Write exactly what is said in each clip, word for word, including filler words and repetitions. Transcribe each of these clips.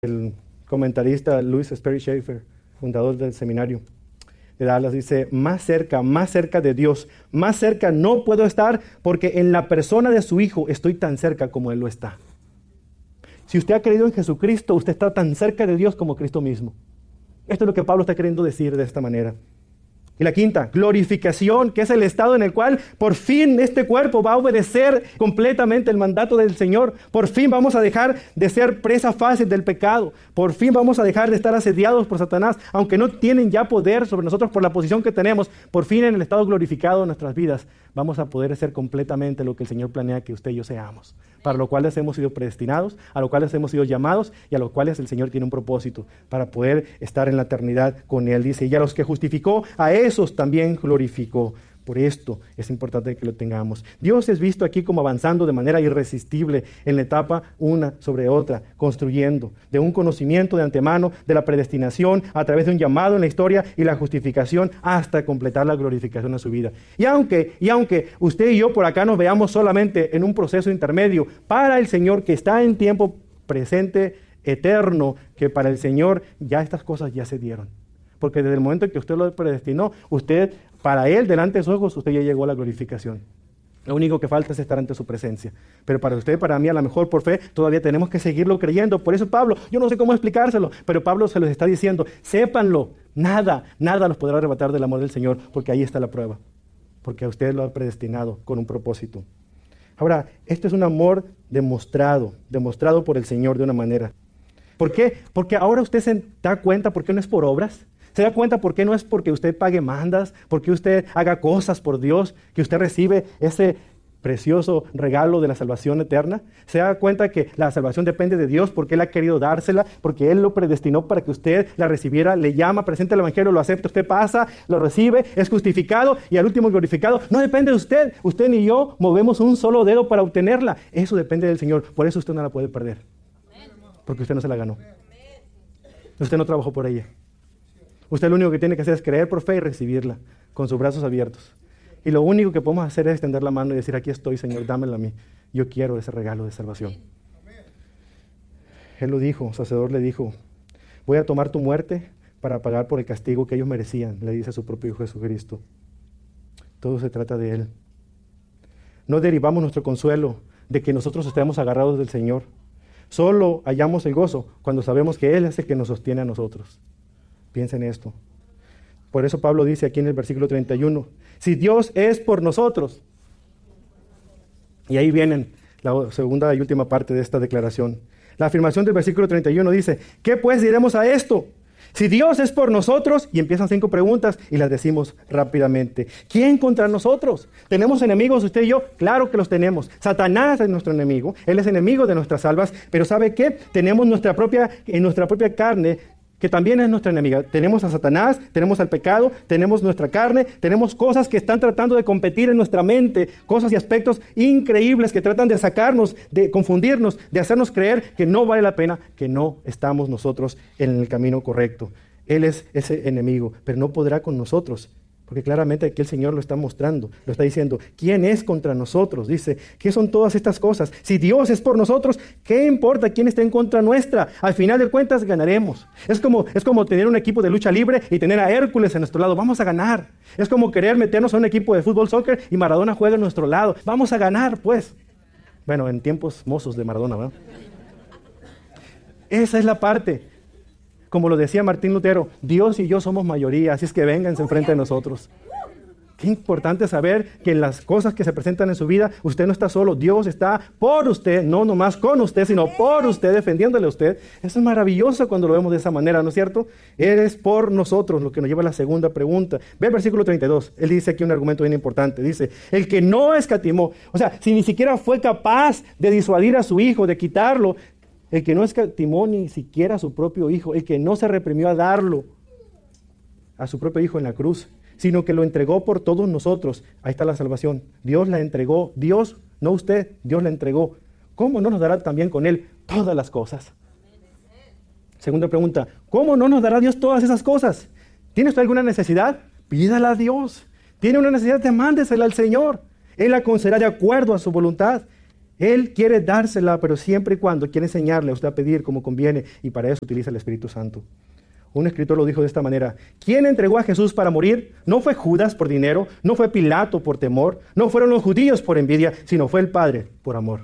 El comentarista Louis Sperry Schaeffer, fundador del seminario de Dallas, dice: más cerca, más cerca de Dios, más cerca no puedo estar, porque en la persona de su Hijo estoy tan cerca como Él lo está. Si usted ha creído en Jesucristo, usted está tan cerca de Dios como Cristo mismo. Esto es lo que Pablo está queriendo decir de esta manera. Y la quinta, glorificación, que es el estado en el cual por fin este cuerpo va a obedecer completamente el mandato del Señor. Por fin vamos a dejar de ser presa fácil del pecado. Por fin vamos a dejar de estar asediados por Satanás, aunque no tienen ya poder sobre nosotros por la posición que tenemos. Por fin en el estado glorificado de nuestras vidas vamos a poder ser completamente lo que el Señor planea que usted y yo seamos, para lo cual hemos sido predestinados, a lo cual hemos sido llamados y a lo cual el Señor tiene un propósito para poder estar en la eternidad con Él. Dice, y a los que justificó, a esos también glorificó. Por esto es importante que lo tengamos. Dios es visto aquí como avanzando de manera irresistible en la etapa una sobre otra, construyendo de un conocimiento de antemano, de la predestinación, a través de un llamado en la historia y la justificación hasta completar la glorificación en su vida. Y aunque, y aunque usted y yo por acá nos veamos solamente en un proceso intermedio para el Señor que está en tiempo presente, eterno, que para el Señor ya estas cosas ya se dieron. Porque desde el momento en que usted lo predestinó, usted, para Él, delante de sus ojos, usted ya llegó a la glorificación. Lo único que falta es estar ante su presencia. Pero para usted, para mí, a lo mejor por fe, todavía tenemos que seguirlo creyendo. Por eso Pablo, yo no sé cómo explicárselo, pero Pablo se los está diciendo, sépanlo, nada, nada los podrá arrebatar del amor del Señor, porque ahí está la prueba. Porque a usted lo ha predestinado con un propósito. Ahora, esto es un amor demostrado, demostrado por el Señor de una manera. ¿Por qué? Porque ahora usted se da cuenta por qué no es por obras. ¿Se da cuenta por qué no es porque usted pague mandas, porque usted haga cosas por Dios, que usted recibe ese precioso regalo de la salvación eterna? ¿Se da cuenta que la salvación depende de Dios porque Él ha querido dársela, porque Él lo predestinó para que usted la recibiera, le llama, presenta el Evangelio, lo acepta, usted pasa, lo recibe, es justificado y al último glorificado? No depende de usted, usted ni yo movemos un solo dedo para obtenerla, eso depende del Señor, por eso usted no la puede perder, porque usted no se la ganó, usted no trabajó por ella. Usted lo único que tiene que hacer es creer por fe y recibirla con sus brazos abiertos. Y lo único que podemos hacer es extender la mano y decir, aquí estoy, Señor, dámela a mí. Yo quiero ese regalo de salvación. Él lo dijo, su Hacedor le dijo, voy a tomar tu muerte para pagar por el castigo que ellos merecían, le dice a su propio Hijo Jesucristo. Todo se trata de Él. No derivamos nuestro consuelo de que nosotros estemos agarrados del Señor. Solo hallamos el gozo cuando sabemos que Él es el que nos sostiene a nosotros. Piensa en esto. Por eso Pablo dice aquí en el versículo treinta y uno, si Dios es por nosotros. Y ahí viene la segunda y última parte de esta declaración. La afirmación del versículo treinta y uno dice, ¿qué pues diremos a esto? Si Dios es por nosotros, y empiezan cinco preguntas y las decimos rápidamente. ¿Quién contra nosotros? ¿Tenemos enemigos usted y yo? Claro que los tenemos. Satanás es nuestro enemigo, él es enemigo de nuestras almas, pero ¿sabe qué? Tenemos nuestra propia, en nuestra propia carne, que también es nuestra enemiga. Tenemos a Satanás, tenemos al pecado, tenemos nuestra carne, tenemos cosas que están tratando de competir en nuestra mente, cosas y aspectos increíbles que tratan de sacarnos, de confundirnos, de hacernos creer que no vale la pena, que no estamos nosotros en el camino correcto. Él es ese enemigo, pero no podrá con nosotros, porque claramente aquí el Señor lo está mostrando, lo está diciendo, ¿quién es contra nosotros? Dice, ¿qué son todas estas cosas? Si Dios es por nosotros, ¿qué importa quién está en contra nuestra? Al final de cuentas ganaremos. Es como, es como tener un equipo de lucha libre y tener a Hércules a nuestro lado, vamos a ganar. Es como querer meternos a un equipo de fútbol, soccer y Maradona juega a nuestro lado, vamos a ganar pues. Bueno, en tiempos mozos de Maradona, ¿verdad? Esa es la parte. Como lo decía Martín Lutero, Dios y yo somos mayoría, así es que vénganse enfrente de nosotros. Qué importante saber que en las cosas que se presentan en su vida, usted no está solo, Dios está por usted, no nomás con usted, sino por usted, defendiéndole a usted. Eso es maravilloso cuando lo vemos de esa manera, ¿no es cierto? Eres por nosotros, lo que nos lleva a la segunda pregunta. Ve el versículo treinta y dos, él dice aquí un argumento bien importante, dice, el que no escatimó, o sea, si ni siquiera fue capaz de disuadir a su hijo, de quitarlo, el que no escatimó ni siquiera a su propio hijo, el que no se reprimió a darlo a su propio hijo en la cruz, sino que lo entregó por todos nosotros. Ahí está la salvación. Dios la entregó. Dios, no usted, Dios la entregó. ¿Cómo no nos dará también con Él todas las cosas? Segunda pregunta, ¿cómo no nos dará Dios todas esas cosas? ¿Tiene usted alguna necesidad? Pídala a Dios. ¿Tiene una necesidad? Demándesela al Señor. Él la concederá de acuerdo a su voluntad. Él quiere dársela, pero siempre y cuando quiere enseñarle a usted a pedir como conviene, y para eso utiliza el Espíritu Santo. Un escritor lo dijo de esta manera: ¿quién entregó a Jesús para morir? No fue Judas por dinero, no fue Pilato por temor, no fueron los judíos por envidia, sino fue el Padre por amor.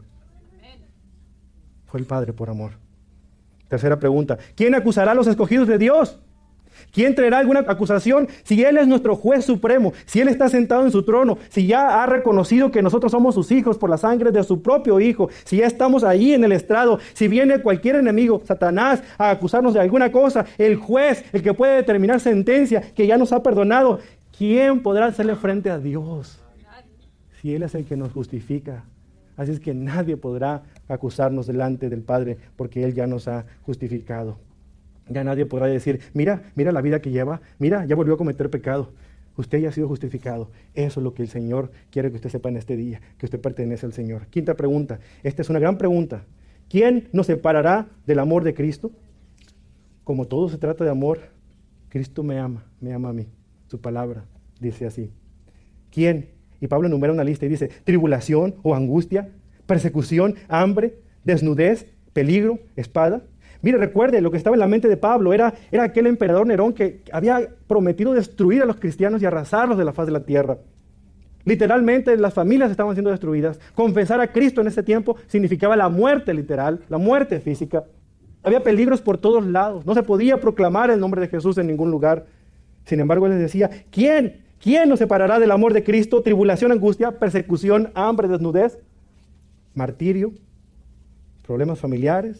Fue el Padre por amor. Tercera pregunta: ¿quién acusará a los escogidos de Dios? ¿Quién traerá alguna acusación? Si Él es nuestro juez supremo, si Él está sentado en su trono, si ya ha reconocido que nosotros somos sus hijos por la sangre de su propio Hijo, si ya estamos ahí en el estrado, si viene cualquier enemigo, Satanás, a acusarnos de alguna cosa, el juez, el que puede determinar sentencia, que ya nos ha perdonado, ¿quién podrá hacerle frente a Dios? Si Él es el que nos justifica. Así es que nadie podrá acusarnos delante del Padre, porque Él ya nos ha justificado. Ya nadie podrá decir: mira, mira la vida que lleva, mira, ya volvió a cometer pecado. Usted ya ha sido justificado. Eso es lo que el Señor quiere que usted sepa en este día, que usted pertenece al Señor. Quinta pregunta, esta es una gran pregunta: ¿quién nos separará del amor de Cristo? Como todo se trata de amor, Cristo me ama, me ama a mí. Su palabra dice así. ¿Quién? Y Pablo enumera una lista y dice: tribulación o angustia, persecución, hambre, desnudez, peligro, espada. Mire, recuerde, lo que estaba en la mente de Pablo era, era aquel emperador Nerón que había prometido destruir a los cristianos y arrasarlos de la faz de la tierra. Literalmente las familias estaban siendo destruidas. Confesar a Cristo en ese tiempo significaba la muerte literal, la muerte física. Había peligros por todos lados. No se podía proclamar el nombre de Jesús en ningún lugar. Sin embargo, él les decía: ¿quién? ¿Quién nos separará del amor de Cristo? Tribulación, angustia, persecución, hambre, desnudez, martirio, problemas familiares.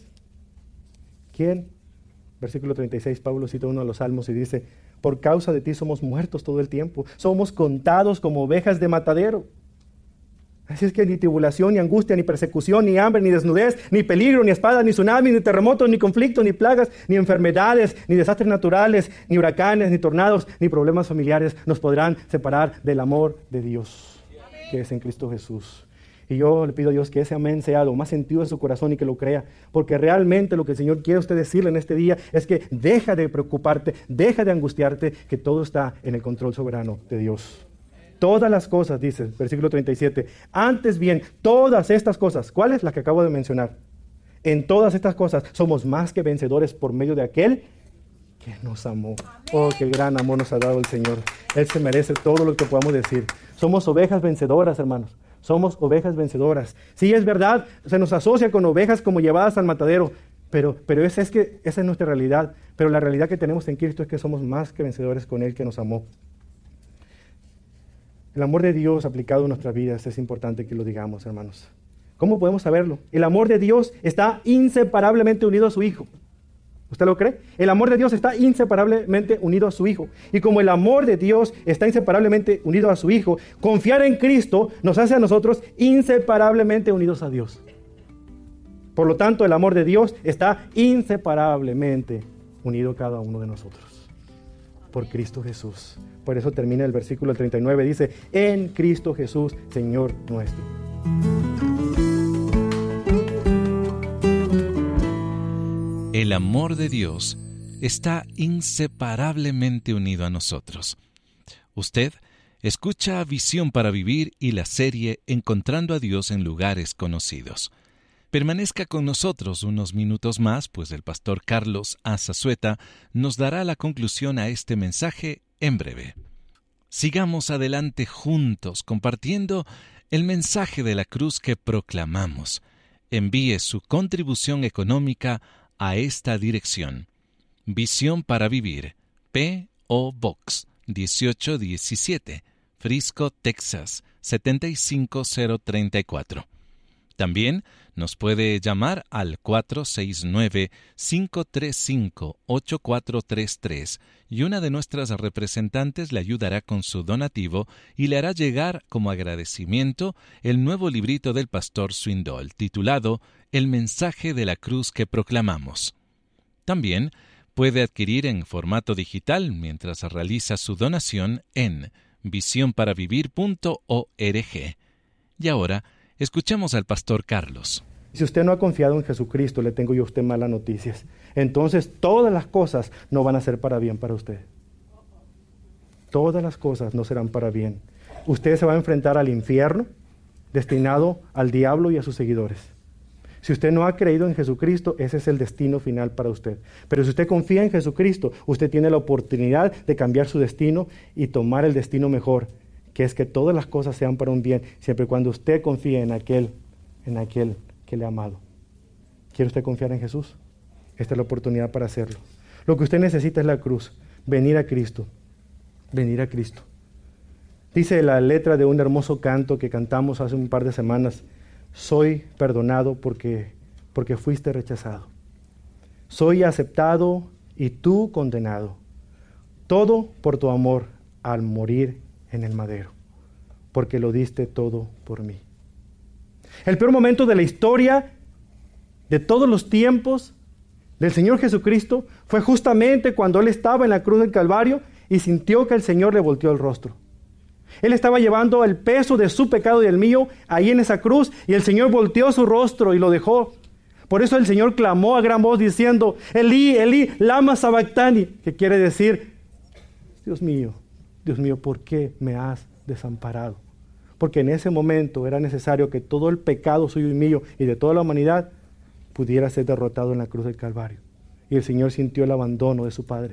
¿Quién? Versículo treinta y seis, Pablo cita uno de los salmos y dice: por causa de ti somos muertos todo el tiempo, somos contados como ovejas de matadero. Así es que ni tribulación, ni angustia, ni persecución, ni hambre, ni desnudez, ni peligro, ni espada, ni tsunami, ni terremotos, ni conflictos, ni plagas, ni enfermedades, ni desastres naturales, ni huracanes, ni tornados, ni problemas familiares nos podrán separar del amor de Dios, que es en Cristo Jesús. Y yo le pido a Dios que ese amén sea lo más sentido de su corazón y que lo crea, porque realmente lo que el Señor quiere usted decirle en este día es que deja de preocuparte, deja de angustiarte, que todo está en el control soberano de Dios. Todas las cosas, dice, versículo treinta y siete, antes bien, todas estas cosas, ¿cuáles? Las que acabo de mencionar. En todas estas cosas somos más que vencedores por medio de aquel que nos amó. Oh, qué gran amor nos ha dado el Señor. Él se merece todo lo que podamos decir. Somos ovejas vencedoras, hermanos. Somos ovejas vencedoras. Sí, es verdad, se nos asocia con ovejas como llevadas al matadero, pero, pero esa, es que, esa es nuestra realidad. Pero la realidad que tenemos en Cristo es que somos más que vencedores con Él que nos amó. El amor de Dios aplicado en nuestras vidas es importante que lo digamos, hermanos. ¿Cómo podemos saberlo? El amor de Dios está inseparablemente unido a su Hijo. ¿Usted lo cree? El amor de Dios está inseparablemente unido a su Hijo. Y como el amor de Dios está inseparablemente unido a su Hijo, confiar en Cristo nos hace a nosotros inseparablemente unidos a Dios. Por lo tanto, el amor de Dios está inseparablemente unido a cada uno de nosotros. Por Cristo Jesús. Por eso termina el versículo treinta y nueve. Dice: en Cristo Jesús, Señor nuestro. El amor de Dios está inseparablemente unido a nosotros. Usted escucha Visión para Vivir y la serie Encontrando a Dios en Lugares Conocidos. Permanezca con nosotros unos minutos más, pues el pastor Carlos Azazueta nos dará la conclusión a este mensaje en breve. Sigamos adelante juntos compartiendo el mensaje de la cruz que proclamamos. Envíe su contribución económica a esta dirección: Visión para Vivir, P O Box dieciocho diecisiete, Frisco, Texas setenta y cinco cero treinta y cuatro. También nos puede llamar al cuatro seis nueve, cinco tres cinco, ocho cuatro tres tres y una de nuestras representantes le ayudará con su donativo y le hará llegar como agradecimiento el nuevo librito del pastor Swindoll titulado El mensaje de la cruz que proclamamos. También puede adquirir en formato digital mientras realiza su donación en visión para vivir punto org. Y ahora, escuchemos al pastor Carlos. Si usted no ha confiado en Jesucristo, le tengo yo a usted malas noticias. Entonces, todas las cosas no van a ser para bien para usted. Todas las cosas no serán para bien. Usted se va a enfrentar al infierno, destinado al diablo y a sus seguidores. Si usted no ha creído en Jesucristo, ese es el destino final para usted. Pero si usted confía en Jesucristo, usted tiene la oportunidad de cambiar su destino y tomar el destino mejor, que es que todas las cosas sean para un bien, siempre y cuando usted confíe en aquel, en aquel que le ha amado. ¿Quiere usted confiar en Jesús? Esta es la oportunidad para hacerlo. Lo que usted necesita es la cruz, venir a Cristo, venir a Cristo. Dice la letra de un hermoso canto que cantamos hace un par de semanas: soy perdonado porque, porque fuiste rechazado. Soy aceptado y tú condenado. Todo por tu amor al morir en el madero, porque lo diste todo por mí. El peor momento de la historia de todos los tiempos del Señor Jesucristo fue justamente cuando Él estaba en la cruz del Calvario y sintió que el Señor le volteó el rostro. Él estaba llevando el peso de su pecado y el mío ahí en esa cruz, y el Señor volteó su rostro y lo dejó. Por eso el Señor clamó a gran voz diciendo: Elí, Elí, lama sabactani, que quiere decir: Dios mío, Dios mío, ¿por qué me has desamparado? Porque en ese momento era necesario que todo el pecado suyo y mío y de toda la humanidad pudiera ser derrotado en la cruz del Calvario. Y el Señor sintió el abandono de su Padre.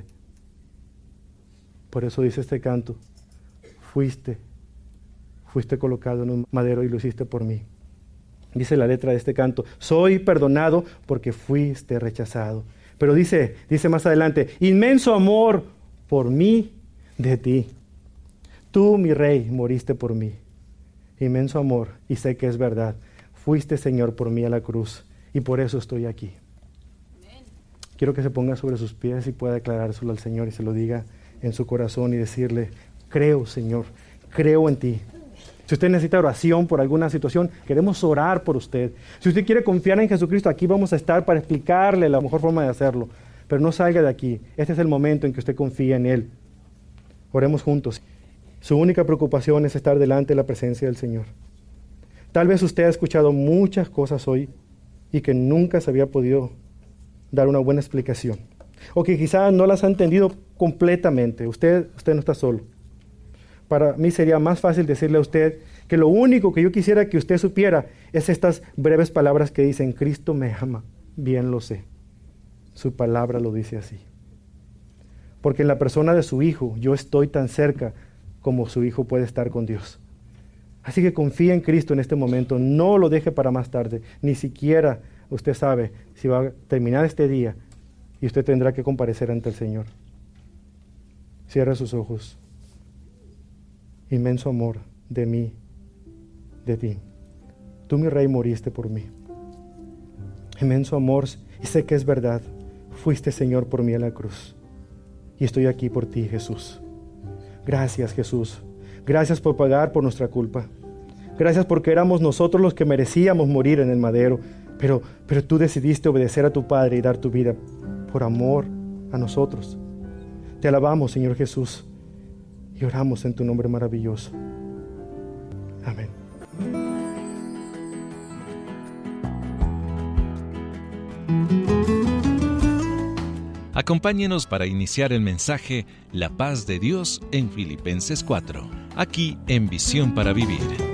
Por eso dice este canto: Fuiste, fuiste colocado en un madero y lo hiciste por mí. Dice la letra de este canto: soy perdonado porque fuiste rechazado. Pero dice, dice más adelante: inmenso amor por mí de ti. Tú, mi Rey, moriste por mí. Inmenso amor, y sé que es verdad. Fuiste, Señor, por mí a la cruz, y por eso estoy aquí. Amén. Quiero que se ponga sobre sus pies y pueda declarárselo al Señor y se lo diga en su corazón y decirle: creo, Señor, creo en ti. Si usted necesita oración por alguna situación, queremos orar por usted. Si usted quiere confiar en Jesucristo, aquí vamos a estar para explicarle la mejor forma de hacerlo. Pero no salga de aquí. Este es el momento en que usted confía en Él. Oremos juntos. Su única preocupación es estar delante de la presencia del Señor. Tal vez usted ha escuchado muchas cosas hoy y que nunca se había podido dar una buena explicación. O que quizás no las ha entendido completamente. Usted, usted no está solo. Para mí sería más fácil decirle a usted que lo único que yo quisiera que usted supiera es estas breves palabras que dicen: Cristo me ama, bien lo sé. Su palabra lo dice así. Porque en la persona de su Hijo yo estoy tan cerca como su Hijo puede estar con Dios. Así que confía en Cristo en este momento, no lo deje para más tarde. Ni siquiera usted sabe si va a terminar este día y usted tendrá que comparecer ante el Señor. Cierra sus ojos. Inmenso amor de mí, de ti. Tú, mi Rey, moriste por mí. Inmenso amor, y sé que es verdad. Fuiste, Señor, por mí a la cruz. Y estoy aquí por ti, Jesús. Gracias, Jesús. Gracias por pagar por nuestra culpa. Gracias porque éramos nosotros los que merecíamos morir en el madero. Pero, pero tú decidiste obedecer a tu Padre y dar tu vida por amor a nosotros. Te alabamos, Señor Jesús. Y oramos en tu nombre maravilloso. Amén. Acompáñenos para iniciar el mensaje La paz de Dios en Filipenses cuatro, aquí en Visión para Vivir.